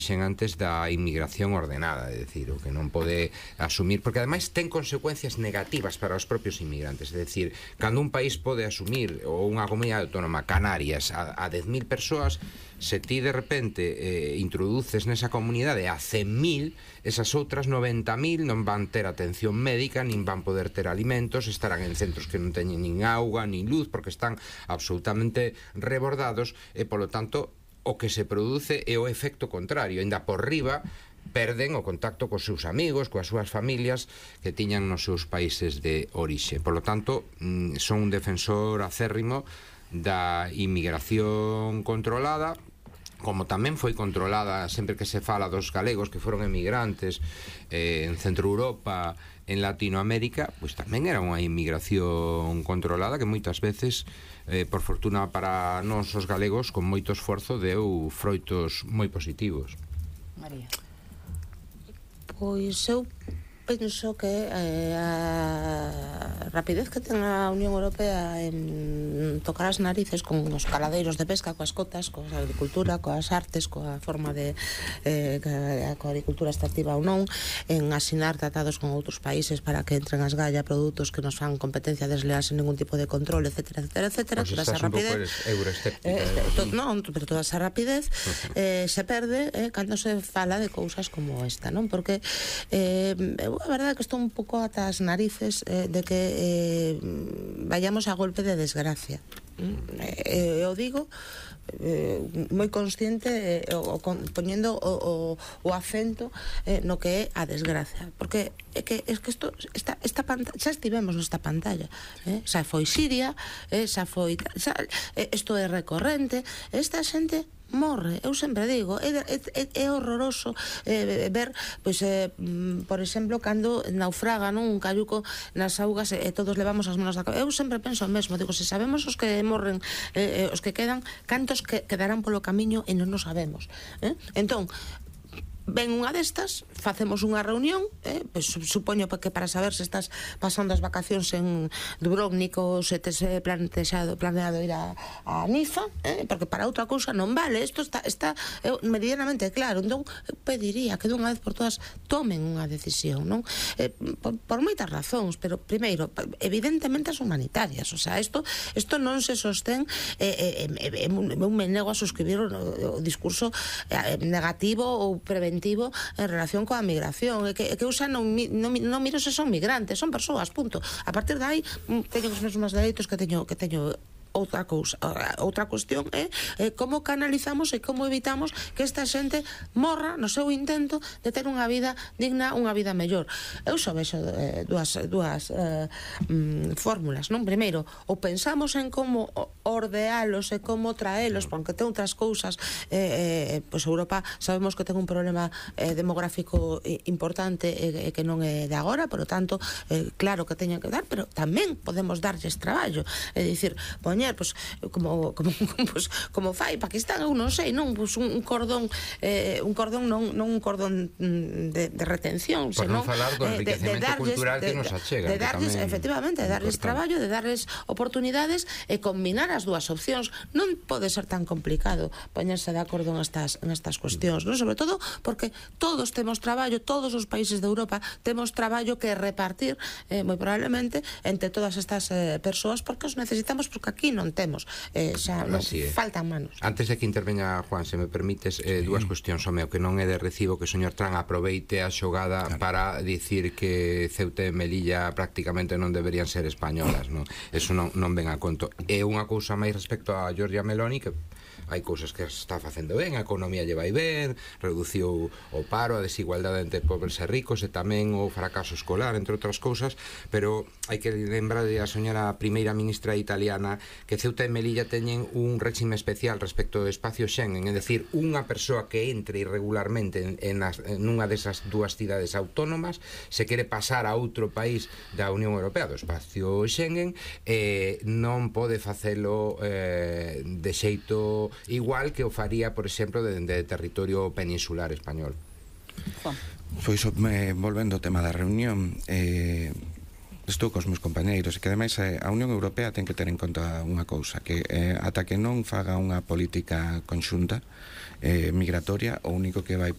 antes da inmigración ordenada, é dicir, o que non pode asumir, porque ademais ten consecuencias negativas para os propios inmigrantes, é dicir, cando un país pode asumir, ou unha comunidade autónoma, Canarias, a 10.000 persoas, se ti de repente introduces nesa comunidade a 100.000, esas outras 90.000 non van ter atención médica, nin van poder ter alimentos, estarán en centros que non teñen nin auga, nin luz, porque están absolutamente rebordados, e polo tanto o que se produce é o efecto contrario, ainda por riba perden o contacto cos seus amigos, coas súas familias que tiñan nos seus países de orixe. Por lo tanto, son un defensor acérrimo da inmigración controlada, como tamén foi controlada sempre que se fala dos galegos que foron emigrantes en Centro Europa, en Latinoamérica, pois tamén era unha inmigración controlada que moitas veces, por fortuna para nós os galegos, con moito esforzo deu froitos moi positivos. María. Pois eu penso que a rapidez que ten a Unión Europea en tocar as narices con os caladeiros de pesca, coas cotas, coa agricultura, coas artes, coa forma de coa agricultura extractiva ou non, en asinar tratados con outros países para que entren as galla produtos que nos fan competencia desleal sen ningún tipo de control, etcétera, etcétera, etcétera. Pois estás un pouco euroescéptica. Non, pero toda esa rapidez se perde cando se fala de cousas como esta, non? Porque a verdade é que estou un pouco ata as narices de que vayamos a golpe de desgracia. Eu digo moi consciente poñendo o acento no que é a desgracia, porque é que esta pantalla, xa estivemos nesta pantalla, xa foi Siria, xa foi, isto é recorrente, esta xente morre. Eu sempre digo, é horroroso ver, pois, por exemplo, cando naufraga un cayuco nas augas e todos levamos as manos da cabeza. Eu sempre penso o mesmo, digo, se sabemos os que morren, os que quedan, cantos que quedarán polo camiño e non nos sabemos. Entón, ven unha destas, facemos unha reunión, pois supoño que para saber se estás pasando as vacacións en Dubrovnik ou se tes planeado ir a Niza, porque para outra cousa non vale. Isto está medianamente claro. Entón, eu pediría que dunha vez por todas tomen unha decisión, non? Por moitas razóns, pero primeiro, evidentemente as humanitarias, o sea, isto non se sostén, eu me nego a suscribir o discurso negativo ou preventivo en relación coa migración, que eu xa non miro se son migrantes, son persoas, punto. A partir de aí teño os mesmos dereitos que teño outra cousa. Outra cuestión é como canalizamos e como evitamos que esta xente morra no seu intento de ter unha vida digna, unha vida mellor. Eu só vexo dúas fórmulas, non? Primeiro, ou pensamos en como ordealos e como traelos, porque ten outras cousas, pois Europa sabemos que ten un problema demográfico importante e que non é de agora, por lo tanto, claro que teñen que dar, pero tamén podemos darlles traballo, é dicir, poñer, pois, como fai Pakistán, eu non sei, non, pois un cordón non un cordón de retención, por non falar do enriquecemento cultural que nos achega, de darles, efectivamente, de darles traballo, de darles oportunidades e combinar as dúas opcións. Non pode ser tan complicado poñerse de acordo en estas cuestións, non? Sobre todo porque todos temos traballo, todos os países de Europa temos traballo que repartir, moi probablemente, entre todas estas persoas, porque os necesitamos, porque aquí non temos, xa faltan manos. Antes de que interveña Juan, se me permites, dúas cuestións, o meu, que non é de recibo que o señor Trump aproveite a xogada para dicir que Ceuta e Melilla prácticamente non deberían ser españolas, non? Eso non ven a conto. E unha cousa máis respecto a Giorgia Meloni, que hai cousas que está facendo ben, a economía lle vai ben, reduciu o paro, a desigualdade entre pobres e ricos, e tamén o fracaso escolar, entre outras cousas, pero hai que lembrar a señora primeira ministra italiana que Ceuta e Melilla teñen un réxime especial respecto do espacio Schengen, é dicir, unha persoa que entre irregularmente nunha desas dúas cidades autónomas, se quere pasar a outro país da Unión Europea, do espacio Schengen, non pode facelo de xeito igual que o faría, por exemplo, de territorio peninsular español. Pois, volvendo ao tema da reunión, estou cos meus compañeiros, e que ademais a Unión Europea ten que ter en conta unha cousa, que ata que non faga unha política conxunta migratoria, o único que vai